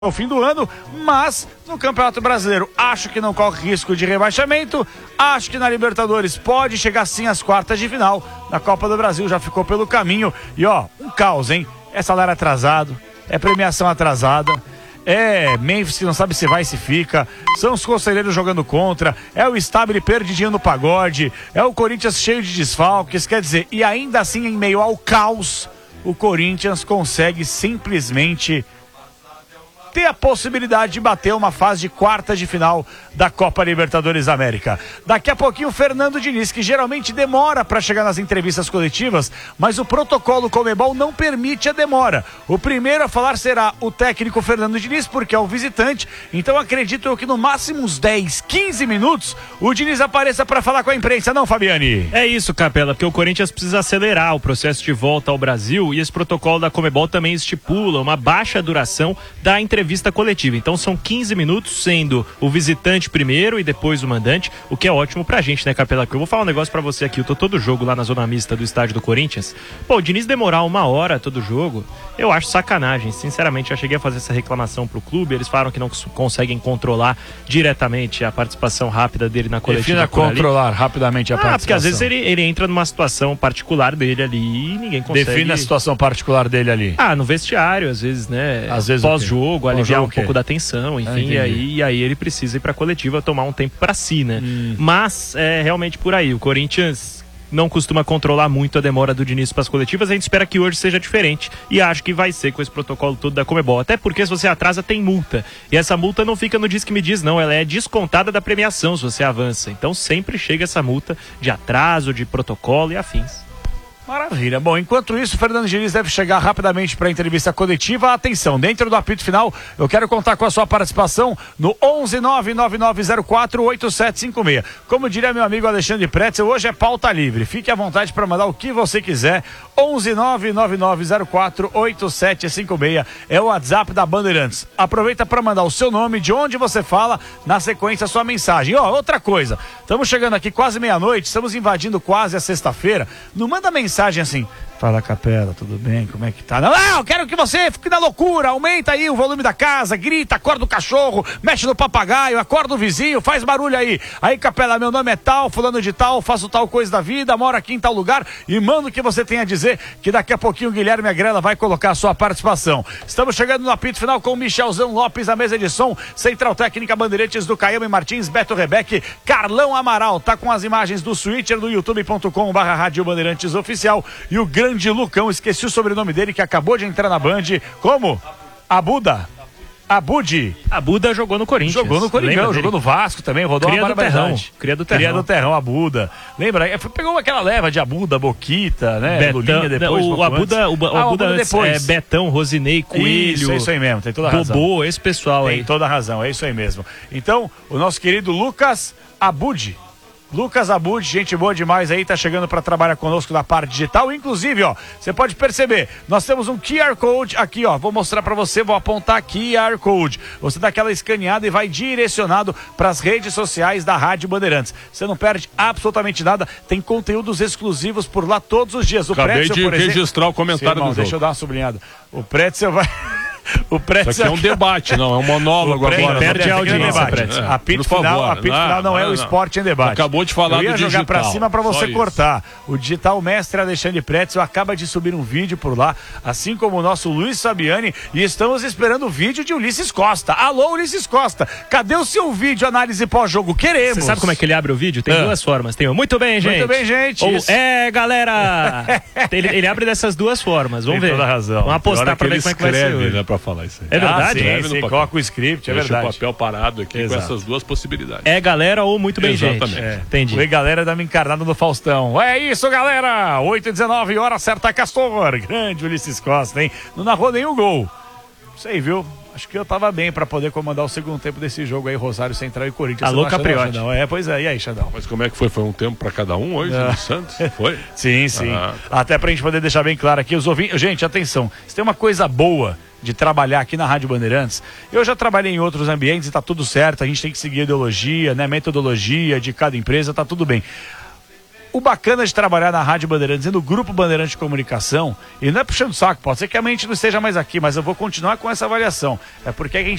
ao fim do ano, mas no Campeonato Brasileiro acho que não corre risco de rebaixamento, acho que na Libertadores pode chegar sim às quartas de final, na Copa do Brasil já ficou pelo caminho, e ó, um caos, hein? É salário atrasado, é premiação atrasada, é Memphis que não sabe se vai, se fica, são os conselheiros jogando contra, é o Stabile perdidinho no pagode, é o Corinthians cheio de desfalques, quer dizer, e ainda assim em meio ao caos, o Corinthians consegue simplesmente ter a possibilidade de bater uma fase de quartas de final da Copa Libertadores da América. Daqui a pouquinho o Fernando Diniz, que geralmente demora para chegar nas entrevistas coletivas, mas o protocolo Conmebol não permite a demora. O primeiro a falar será o técnico Fernando Diniz, porque é o visitante, então acredito eu que no máximo uns 10, 15 minutos o Diniz apareça para falar com a imprensa, não, Fabiani? É isso, Capela, porque o Corinthians precisa acelerar o processo de volta ao Brasil e esse protocolo da Conmebol também estipula uma baixa duração da entrevista coletiva. Então são 15 minutos, sendo o visitante primeiro e depois o mandante, o que é ótimo pra gente, né, Capela? Eu vou falar um negócio pra você aqui, eu tô todo jogo lá na zona mista do estádio do Corinthians. Pô, o Diniz demorar 1 hora todo jogo, eu acho sacanagem. Sinceramente, já cheguei a fazer essa reclamação pro clube, eles falaram que não conseguem controlar diretamente a participação rápida dele na coletiva. Defina controlar rapidamente a participação. Porque às vezes ele entra numa situação particular dele ali e ninguém consegue... Define a situação particular dele ali. No vestiário, às vezes, né? Às vezes pós-jogo, aliviar um pouco da tensão, enfim, e aí ele precisa ir pra coletiva tomar um tempo pra si, né? Mas é realmente por aí, o Corinthians não costuma controlar muito a demora do Diniz para as coletivas, a gente espera que hoje seja diferente e acho que vai ser com esse protocolo todo da Conmebol, até porque se você atrasa tem multa, e essa multa não fica no Diz que me diz não, ela é descontada da premiação se você avança, então sempre chega essa multa de atraso, de protocolo e afins. Maravilha. Bom, enquanto isso, o Fernando Diniz deve chegar rapidamente para a entrevista coletiva. Atenção, dentro do apito final, eu quero contar com a sua participação no 11999048756. Como diria meu amigo Alexandre Pretzel, hoje é pauta livre. Fique à vontade para mandar o que você quiser. 11999048756 é o WhatsApp da Bandeirantes. Aproveita para mandar o seu nome, de onde você fala, na sequência a sua mensagem. Outra coisa, estamos chegando aqui quase meia-noite, estamos invadindo quase a sexta-feira. Não manda mensagem assim, fala Capela, tudo bem, como é que tá? Não, eu quero que você fique na loucura, aumenta aí o volume da casa, grita, acorda o cachorro, mexe no papagaio, acorda o vizinho, faz barulho aí. Aí, Capela, meu nome é tal, fulano de tal, faço tal coisa da vida, moro aqui em tal lugar e manda o que você tem a dizer, que daqui a pouquinho o Guilherme Agrela vai colocar a sua participação. Estamos chegando no apito final com o Michelzão Lopes, a mesa de som, Central Técnica Bandeirantes do Caiame Martins, Beto Rebeque, Carlão Amaral, tá com as imagens do Switcher do youtube.com/Rádio Bandeirantes Oficial. E o grande Lucão, esqueci o sobrenome dele, que acabou de entrar na Band. Como? Abuda jogou no Corinthians. Jogou no Coringão, jogou no Vasco também, rodou uma barbaridade. Cria do Terrão, Abuda. Lembra? Pegou aquela leva de Abuda, Boquita, né? Betão, Lulinha depois. O Abuda depois. Betão, Rosinei, Coelho. Isso aí mesmo, tem toda a razão. Bobô, esse pessoal aí. Tem toda a razão, é isso aí mesmo. Então, o nosso querido Lucas Abud, gente boa demais aí, tá chegando para trabalhar conosco na parte digital, inclusive, você pode perceber, nós temos um QR Code aqui, vou mostrar para você, vou apontar QR Code, você dá aquela escaneada e vai direcionado para as redes sociais da Rádio Bandeirantes, você não perde absolutamente nada, tem conteúdos exclusivos por lá todos os dias. Acabei de registrar o comentário do jogo. Deixa eu dar uma sublinhada, o Pretzel vai... Isso aqui é um debate, não, é um monólogo agora. Perde a audiência, apito final não é o esporte em debate. Acabou de falar do digital. Eu ia jogar pra cima pra você cortar. O digital mestre Alexandre Pretzel acaba de subir um vídeo por lá, assim como o nosso Luiz Fabiani, e estamos esperando o vídeo de Ulisses Costa. Alô, Ulisses Costa, cadê o seu vídeo análise pós-jogo? Queremos. Você sabe como é que ele abre o vídeo? Tem duas formas. Tem muito bem, gente. Ou galera. Ele abre dessas duas formas. Vamos ver. Toda razão. Vamos apostar pra ver como é que vai ser hoje. Pra falar isso aí. É verdade? Você coloca o script, é verdade. Deixa o papel parado aqui. Exato. Com essas duas possibilidades. É galera ou muito bem, exatamente. Gente. Entendi. O galera dá-me encarnado no Faustão. É isso, galera! 8h19, hora certa, Castor. Grande Ulisses Costa, hein? Não narrou nenhum gol. Não sei, viu? Acho que eu tava bem pra poder comandar o segundo tempo desse jogo aí, Rosário Central e Corinthians. Alô, Capriotti. Pois é, e aí, Xandão? Mas como é que foi? Foi um tempo pra cada um hoje no Santos? Foi? Sim. Até pra gente poder deixar bem claro aqui, os ouvintes... Gente, atenção, se tem uma coisa boa de trabalhar aqui na Rádio Bandeirantes, eu já trabalhei em outros ambientes e tá tudo certo, a gente tem que seguir a ideologia, né, metodologia de cada empresa, tá tudo bem. O bacana de trabalhar na Rádio Bandeirantes e no Grupo Bandeirantes de Comunicação, e não é puxando o saco, pode ser que a mente não esteja mais aqui, mas eu vou continuar com essa avaliação. É porque a gente